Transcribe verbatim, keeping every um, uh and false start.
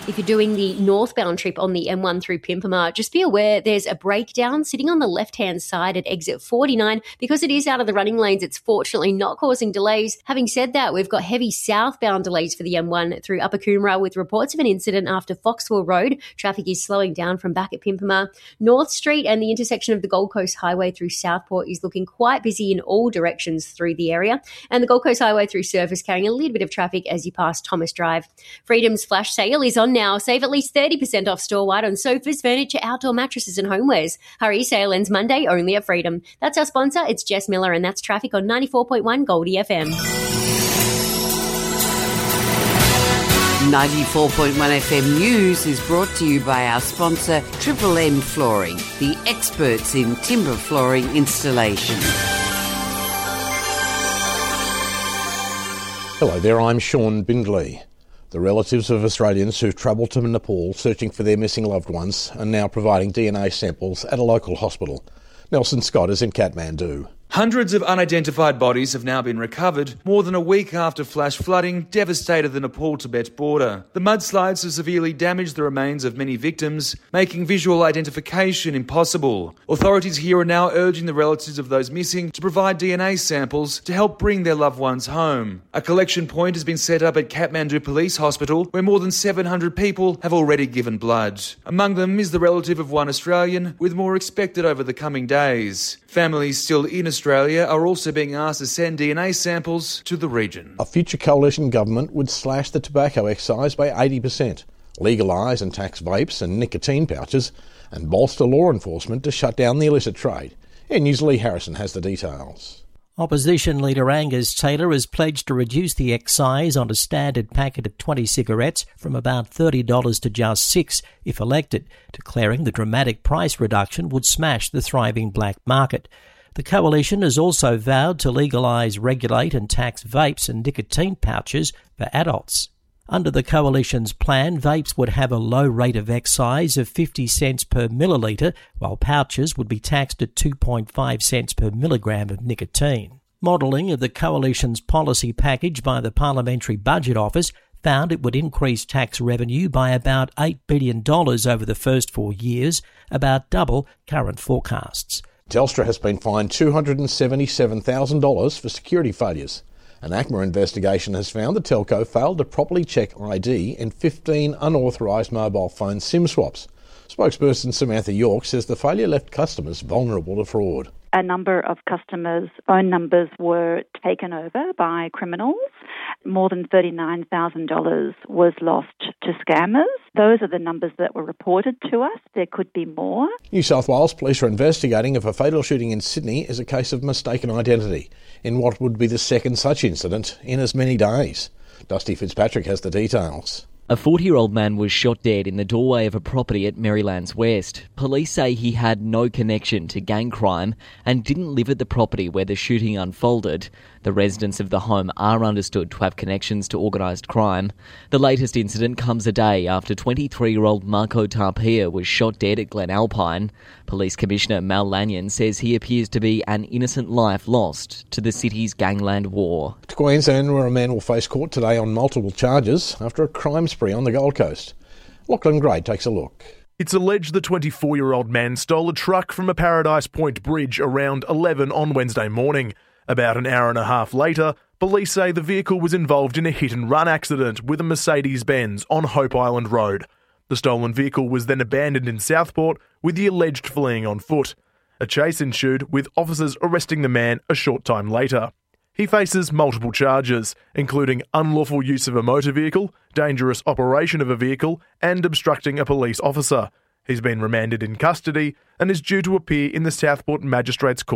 If you're doing the northbound trip on the M one through Pimpama, just be aware there's a breakdown sitting on the left-hand side at exit forty-nine. Because it is out of the running lanes, it's fortunately not causing delays. Having said that, we've got heavy southbound delays for the M one through Upper Coomera with reports of an incident after Foxwell Road. Traffic is slowing down from back at Pimpama. North Street and the intersection of the Gold Coast Highway through Southport is looking quite busy in all directions through the area. And the Gold Coast Highway through Surfers carrying a little bit of traffic as you pass Thomas Drive. Freedom's flash sale is on now. Save at least thirty percent off store-wide on sofas, furniture, outdoor mattresses and homewares. Hurry, sale ends Monday only at Freedom. That's our sponsor. It's Jess Miller and that's traffic on ninety-four point one Goldie F M. ninety-four point one F M News is brought to you by our sponsor Triple M Flooring, the experts in timber flooring installation. Hello there, I'm Sean Bindley. The relatives of Australians who've travelled to Nepal searching for their missing loved ones are now providing D N A samples at a local hospital. Nelson Scott is in Kathmandu. Hundreds of unidentified bodies have now been recovered more than a week after flash flooding devastated the Nepal-Tibet border. The mudslides have severely damaged the remains of many victims, making visual identification impossible. Authorities here are now urging the relatives of those missing to provide D N A samples to help bring their loved ones home. A collection point has been set up at Kathmandu Police Hospital, where more than seven hundred people have already given blood. Among them is the relative of one Australian, with more expected over the coming days. Families still in Australia are also being asked to send D N A samples to the region. A future coalition government would slash the tobacco excise by eighty percent, legalise and tax vapes and nicotine pouches, and bolster law enforcement to shut down the illicit trade. N News' Lee Harrison has the details. Opposition leader Angus Taylor has pledged to reduce the excise on a standard packet of twenty cigarettes from about thirty dollars to just six dollars if elected, declaring the dramatic price reduction would smash the thriving black market. The coalition has also vowed to legalise, regulate and tax vapes and nicotine pouches for adults. Under the coalition's plan, vapes would have a low rate of excise of fifty cents per millilitre, while pouches would be taxed at two point five cents per milligram of nicotine. Modelling of the coalition's policy package by the Parliamentary Budget Office found it would increase tax revenue by about eight billion dollars over the first four years, about double current forecasts. Telstra has been fined two hundred seventy-seven thousand dollars for security failures. An A C M A investigation has found the telco failed to properly check I D in fifteen unauthorised mobile phone SIM swaps. Spokesperson Samantha York says the failure left customers vulnerable to fraud. A number of customers' phone numbers were taken over by criminals. More than thirty-nine thousand dollars was lost to scammers. Those are the numbers that were reported to us. There could be more. New South Wales police are investigating if a fatal shooting in Sydney is a case of mistaken identity in what would be the second such incident in as many days. Dusty Fitzpatrick has the details. A forty-year-old man was shot dead in the doorway of a property at Marylands West. Police say he had no connection to gang crime and didn't live at the property where the shooting unfolded. The residents of the home are understood to have connections to organised crime. The latest incident comes a day after twenty-three-year-old Marco Tarpia was shot dead at Glen Alpine. Police Commissioner Mal Lanyon says he appears to be an innocent life lost to the city's gangland war. To Queensland, where a man will face court today on multiple charges after a crime spree on the Gold Coast. Lachlan Gray takes a look. It's alleged the twenty-four-year-old man stole a truck from a Paradise Point bridge around eleven on Wednesday morning. About an hour and a half later, police say the vehicle was involved in a hit-and-run accident with a Mercedes-Benz on Hope Island Road. The stolen vehicle was then abandoned in Southport, with the alleged fleeing on foot. A chase ensued, with officers arresting the man a short time later. He faces multiple charges, including unlawful use of a motor vehicle, dangerous operation of a vehicle, and obstructing a police officer. He's been remanded in custody and is due to appear in the Southport Magistrates Court